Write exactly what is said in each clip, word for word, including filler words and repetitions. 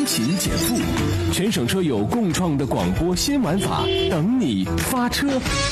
通勤减负，全省车友共创的广播新玩法，等你发车。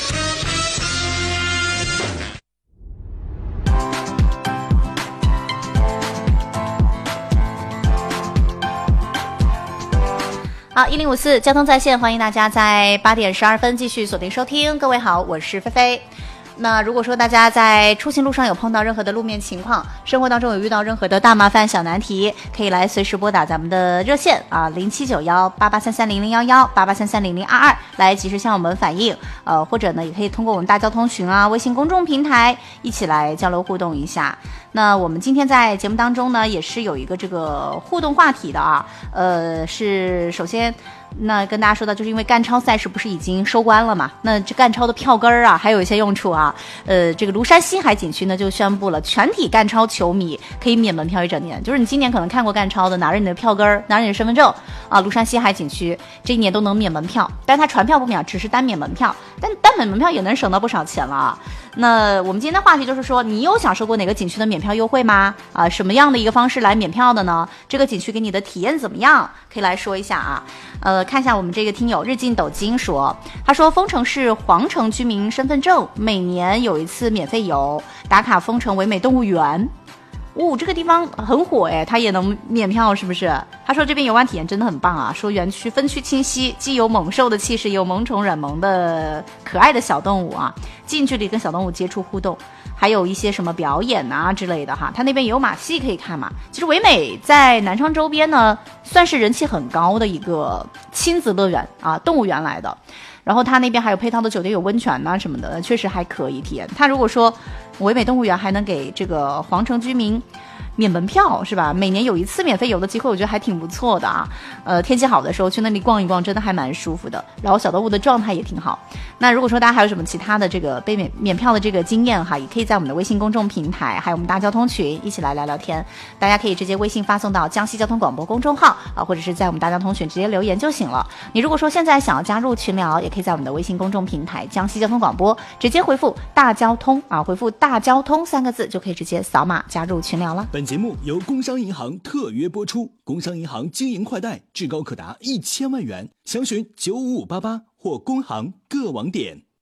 好，一零五四交通在线，欢迎大家在八点十二分继续锁定收听。各位好，我是菲菲。那如果说大家在出行路上有碰到任何的路面情况，生活当中有遇到任何的大麻烦小难题，可以来随时拨打咱们的热线啊，零七九幺八八三三零零幺幺八八三三零零二二来及时向我们反映，呃，或者呢也可以通过我们大交通群啊微信公众平台一起来交流互动一下。那我们今天在节目当中呢也是有一个这个互动话题的啊，呃，是首先。那跟大家说到，就是因为赣超赛事不是已经收官了嘛？那这赣超的票根儿啊，还有一些用处啊。呃，这个庐山西海景区呢就宣布了，全体赣超球迷可以免门票一整年。就是你今年可能看过赣超的，拿着你的票根儿，拿着你的身份证啊，庐山西海景区这一年都能免门票，但是它传票不免，只是单免门票，但单免门票也能省到不少钱了啊。那我们今天的话题就是说，你有享受过哪个景区的免票优惠吗？啊，什么样的一个方式来免票的呢？这个景区给你的体验怎么样？可以来说一下啊。呃，看一下我们这个听友日进斗金说，他说丰城市皇城居民身份证每年有一次免费游，打卡丰城唯美动物园。哦，这个地方很火哎，它也能免票是不是？他说这边游玩体验真的很棒啊，说园区分区清晰，既有猛兽的气势，也有萌宠软萌的可爱的小动物啊，近距离跟小动物接触互动，还有一些什么表演啊之类的哈。他那边也有马戏可以看嘛。其实唯美在南昌周边呢，算是人气很高的一个亲子乐园啊，动物园来的。然后他那边还有配套的酒店，有温泉呐、啊、什么的，确实还可以体验。他如果说唯美动物园还能给这个皇城居民免门票是吧？每年有一次免费游的机会，我觉得还挺不错的啊。呃，天气好的时候去那里逛一逛，真的还蛮舒服的。然后小动物的状态也挺好。那如果说大家还有什么其他的这个被免免票的这个经验哈，也可以在我们的微信公众平台，还有我们大交通群一起来聊聊天。大家可以直接微信发送到江西交通广播公众号啊，或者是在我们大交通群直接留言就行了。你如果说现在想要加入群聊，也可以在我们的微信公众平台江西交通广播直接回复大交通啊，回复大交通三个字就可以直接扫码加入群聊了。 本节目由工商银行特约播出，工商银行经营快贷至高可达一千万元，详询九五五八八或工行各网点。